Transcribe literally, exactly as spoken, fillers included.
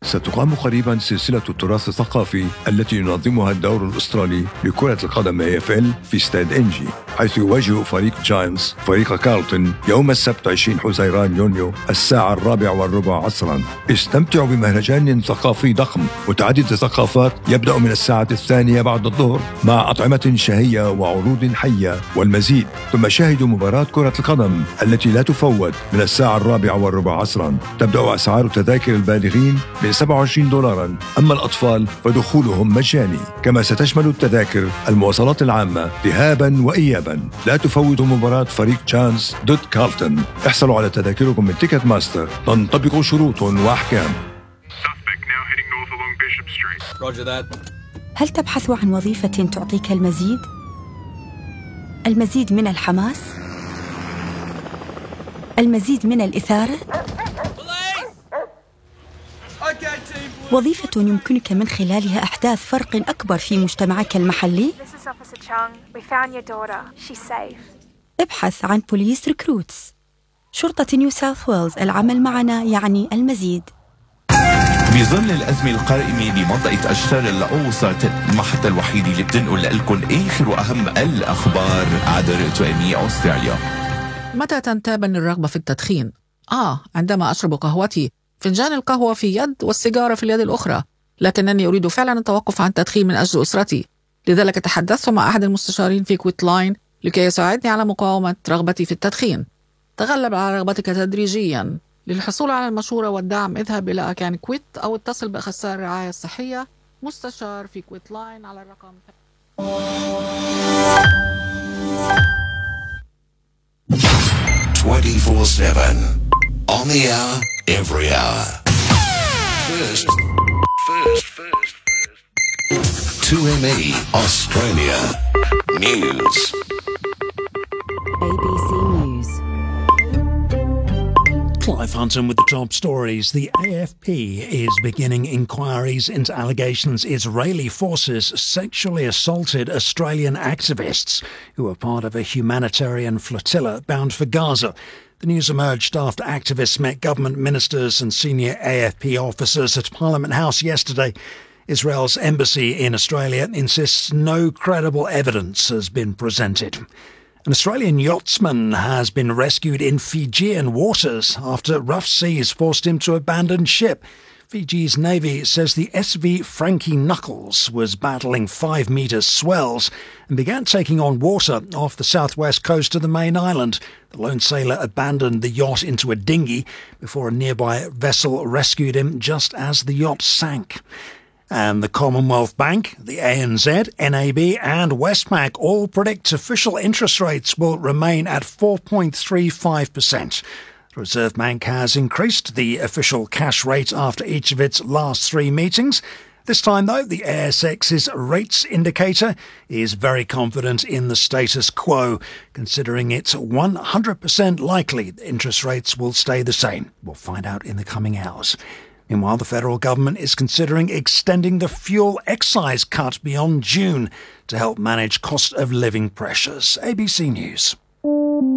ستقام قريبا سلسلة التراث الثقافي التي ينظمها الدور الأسترالي لكرة القدم إيه إف إل في استاد إنجي، حيث يواجه فريق جاينتس فريق كارلتون يوم السبت عشرين حزيران يونيو الساعة الرابعة والربع عصرا. استمتعوا بمهرجان ثقافي ضخم متعدد الثقافات يبدأ من الساعة الثانية بعد الظهر مع أطعمة شهية وعروض حية والمزيد، ثم شاهدوا مباراة كرة القدم التي لا تفوت من الساعة الرابعة والربع عصرا. تبدأ أسعار تذاكر البالغين من سبعة وعشرين دولارا، أما الأطفال فدخولهم مجاني، كما ستشمل التذاكر المواصلات العامة ذهابا وإيابا. لا تفوتوا مباراة فريق جاينتس ضد كارلتون. احصلوا على تذاكركم من تيكت ماستر، تنطبق شروط وأحكام. هل تبحث عن وظيفة تعطيك المزيد؟ المزيد من الحماس؟ المزيد من الإثارة؟ وظيفة يمكنك من خلالها إحداث فرق أكبر في مجتمعك المحلي؟ ابحث عن بوليس ريكروتس. شرطة نيو ساوث ويلز، العمل معنا يعني المزيد. بظل الأزمة القائمة بمنطقة أشجار الأوسط، المحطة الوحيدة اللي بتنقل لكم آخر وأهم الأخبار عبر توأمي أستراليا. متى تنتابني الرغبة في التدخين؟ آه عندما أشرب قهوتي، فنجان القهوة في يد والسيجارة في اليد الأخرى، لكنني أريد فعلا التوقف عن التدخين من أجل أسرتي. لذلك تحدثت مع أحد المستشارين في كويت لاين لكي يساعدني على مقاومة رغبتي في التدخين. تغلب على رغبتك تدريجيا. للحصول على المشورة والدعم اذهب إلى أكان كويت أو اتصل بأخصائي الرعاية الصحية مستشار في كويت لاين على الرقم twenty-four seven on the hour, every hour. First, first, first, first. two M E Australia News. A B C News. Clive Hunton with the top stories. The A F P is beginning inquiries into allegations Israeli forces sexually assaulted Australian activists who were part of a humanitarian flotilla bound for Gaza. The news emerged after activists met government ministers and senior A F P officers at Parliament House yesterday. Israel's embassy in Australia insists no credible evidence has been presented. An Australian yachtsman has been rescued in Fijian waters after rough seas forced him to abandon ship. Fiji's Navy says the S V Frankie Knuckles was battling five metre swells and began taking on water off the southwest coast of the main island. The lone sailor abandoned the yacht into a dinghy before a nearby vessel rescued him just as the yacht sank. And the Commonwealth Bank, the A N Z, N A B and Westpac all predict official interest rates will remain at four point three five percent. The Reserve Bank has increased the official cash rate after each of its last three meetings. This time, though, the A S X's rates indicator is very confident in the status quo, considering it's one hundred percent likely that interest rates will stay the same. We'll find out in the coming hours. Meanwhile, the federal government is considering extending the fuel excise cut beyond June to help manage cost of living pressures. A B C News.